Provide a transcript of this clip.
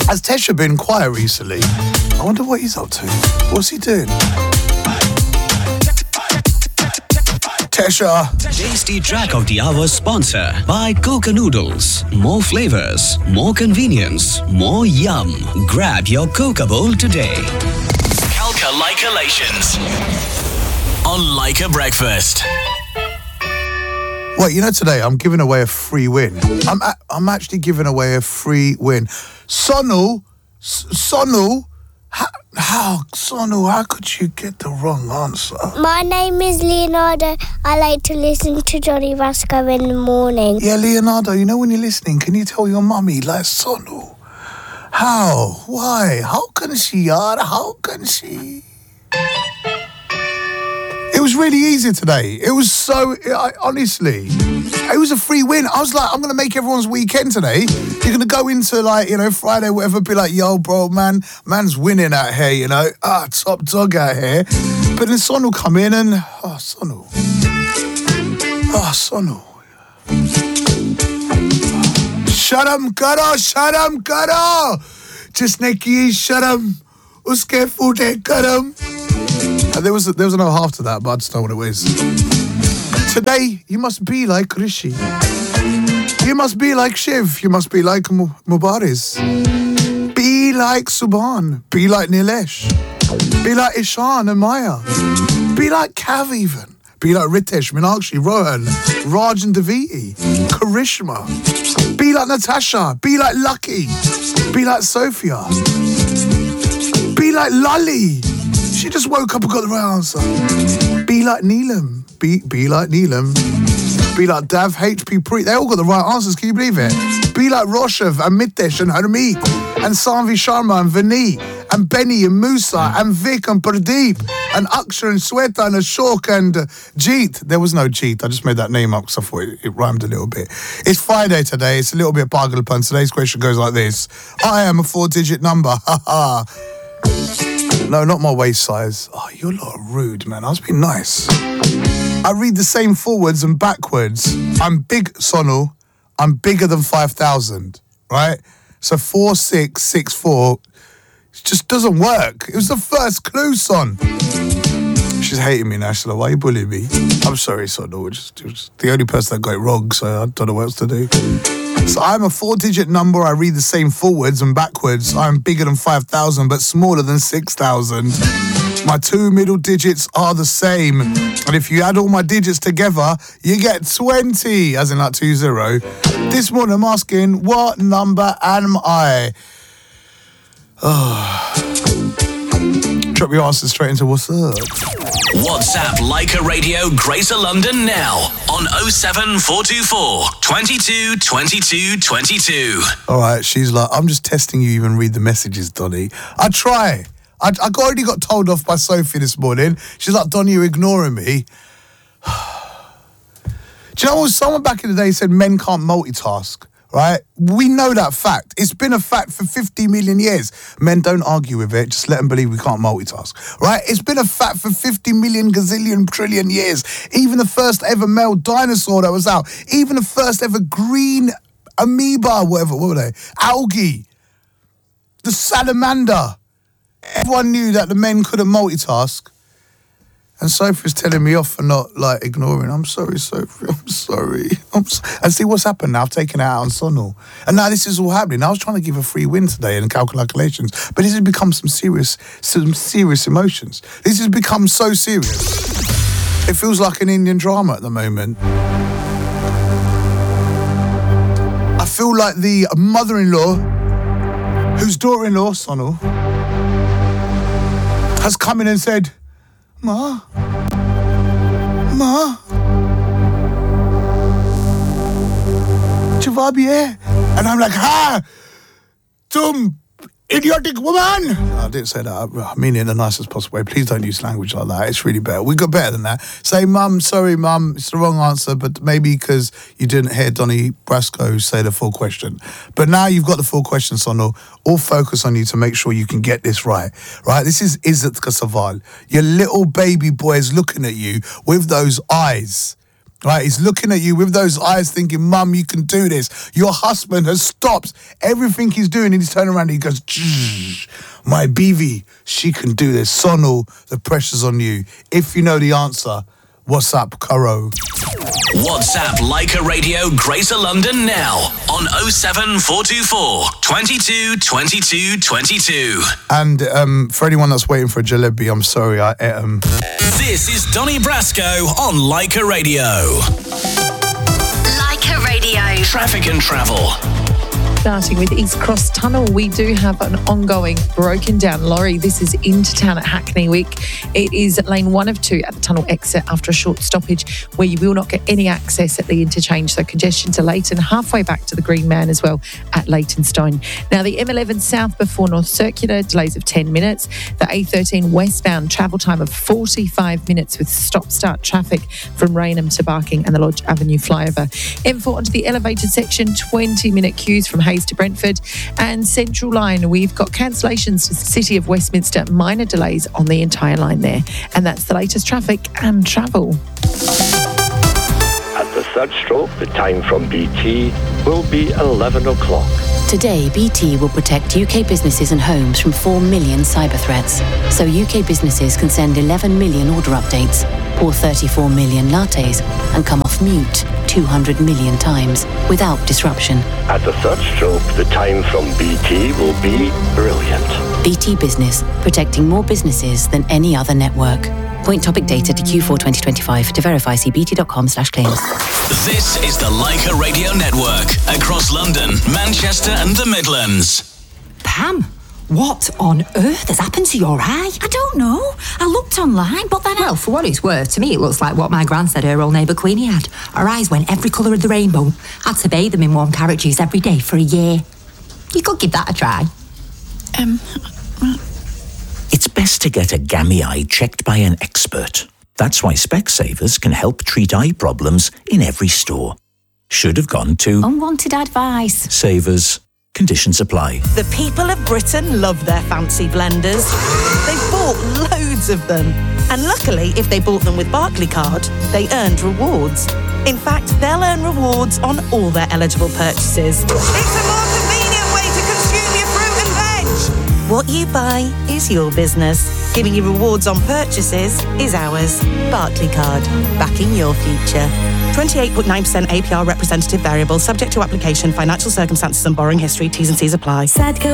Has Tesha been quiet recently? I wonder what he's up to. What's he doing? Tesha. Tasty track of the hour sponsor by Coca Noodles. More flavors, more convenience, more yum. Grab your Coca bowl today. Calculations on Leica Breakfast. Wait, you know, today I'm giving away a free win. I'm actually giving away a free win. Sonu, how could you get the wrong answer? My name is Leonardo. I like to listen to Johnny Vasco in the morning. Yeah, Leonardo, you know when you're listening, can you tell your mummy, like, Sonu? How? Why? How can she, yaar? How can she? It was really easy today. It was honestly, it was a free win. I was like, I'm going to make everyone's weekend today. You're going to go into, like, you know, Friday, whatever, be like, yo, bro, man's winning out here, you know. Top dog out here. But then Son will come in and, Sonu. Sharam karo. Jisne ki sharam, uske foote karam. There was another half to that, but I just don't know what it was. Today, you must be like Rishi. You must be like Shiv. You must be like Mubariz. Be like Subhan. Be like Nilesh. Be like Ishan and Maya. Be like Kav even. Be like Ritesh, Meenakshi, Rohan, Raj and Daviti. Karishma. Be like Natasha. Be like Lucky. Be like Sophia. Be like Lali. She just woke up and got the right answer. Be like Neelam. Be like Neelam. Be like Dav, HP, Preet. They all got the right answers. Can you believe it? Be like Roshav and Mitesh and Harmeet and Sanvi Sharma and Vineet and Benny and Musa and Vic and Pradeep and Akshay and Sweta and Ashok and Jeet. There was no Jeet. I just made that name up because I thought it rhymed a little bit. It's Friday today. It's a little bit Pagalpan. Today's question goes like this. I am a 4-digit number. Ha No, not my waist size. Oh, you're a lot rude, man. I was being nice. I read the same forwards and backwards. I'm big, Sonu. I'm bigger than 5,000, right? So 4664 just doesn't work. It was the first clue, Son. She's hating me now. She's like, why are you bullying me? I'm sorry, Sonu. It was the only person that got it wrong, so I don't know what else to do. So I'm a 4-digit number. I read the same forwards and backwards. I'm bigger than 5,000, but smaller than 6,000. My 2 middle digits are the same. And if you add all my digits together, you get 20, as in like 20. This morning I'm asking, what number am I? Drop your answers straight into what's up. WhatsApp Leica Radio Greater London now on 07424 22 22 22. All right, she's like, I'm just testing you even read the messages, Donny. I try. I already got told off by Sophie this morning. She's like, Donny, you're ignoring me. Do you know what? Someone back in the day said men can't multitask, right? We know that fact. It's been a fact for 50 million years. Men don't argue with it. Just let them believe we can't multitask, right? It's been a fact for 50 million, gazillion, trillion years. Even the first ever male dinosaur that was out. Even the first ever green amoeba, whatever, what were they? Algae. The salamander. Everyone knew that the men couldn't multitask. And Sophie's telling me off for not, like, ignoring. I'm sorry, Sophie. I'm sorry. And see what's happened now. I've taken it out on Sonal. And now this is all happening. I was trying to give a free win today in calculations, but this has become some serious emotions. This has become so serious. It feels like an Indian drama at the moment. I feel like the mother-in-law, whose daughter-in-law, Sonal, has come in and said, Ma, jawab ye hai? And I'm like, ha, tum idiotic woman. I didn't say that. I mean it in the nicest possible way. Please don't use language like that. It's really better. We got better than that. Say, Mum, sorry, Mum, it's the wrong answer, but maybe because you didn't hear Donny Brasco say the full question. But now you've got the full question, Sonal. All focus on you to make sure you can get this right. Right? This is Izzat Kasaval. Your little baby boy is looking at you with those eyes. Right, he's looking at you with those eyes thinking, Mum, you can do this. Your husband has stopped everything he's doing and he's turning around and he goes, my BV, she can do this. Sonal, the pressure's on you. If you know the answer, what's up, Caro? WhatsApp Leica Radio Greater London now on 07424 22 22 22. And for anyone that's waiting for a jalebi, I'm sorry, I ate them. This is Donny Brasco on Leica Radio. Leica Radio. Traffic and travel. Starting with East Cross Tunnel, we do have an ongoing broken down lorry. This is into town at Hackney Wick. It is lane 1 of 2 at the tunnel exit after a short stoppage where you will not get any access at the interchange. So congestion to Leighton, halfway back to the Green Man as well at Leytonstone. Now the M11 south before North Circular, delays of 10 minutes. The A13 westbound, travel time of 45 minutes with stop-start traffic from Rainham to Barking and the Lodge Avenue flyover. M4 onto the elevated section, 20-minute queues from Hayes to Brentford. And Central Line, we've got cancellations to the City of Westminster, minor delays on the entire line there. And that's the latest traffic and travel. At the third stroke, the time from BT will be 11 o'clock. Today, BT will protect UK businesses and homes from 4 million cyber threats. So UK businesses can send 11 million order updates, pour 34 million lattes, and come off mute 200 million times without disruption. At the third stroke, the time from BT will be brilliant. BT Business, protecting more businesses than any other network. Point topic data to Q4 2025. To verify, see bt.com/claims. This is the Leica Radio Network across London, Manchester and the Midlands. Pam, what on earth has happened to your eye? I don't know. I looked online, but then Well, for what it's worth, to me it looks like what my gran said her old neighbour Queenie had. Her eyes went every colour of the rainbow. Had to bathe them in warm carrot juice every day for a year. You could give that a try. It's best to get a gammy eye checked by an expert. That's why Specsavers can help treat eye problems in every store. Should have gone to Unwanted advice. Savers. Conditions apply. The people of Britain love their fancy blenders. They've bought loads of them. And luckily, if they bought them with Barclaycard, they earned rewards. In fact, they'll earn rewards on all their eligible purchases. It's a more convenient way to consume your fruit and veg. What you buy is your business. Giving you rewards on purchases is ours. Barclaycard, backing your future. 28.9% APR representative variable, subject to application, financial circumstances and borrowing history. T's and C's apply.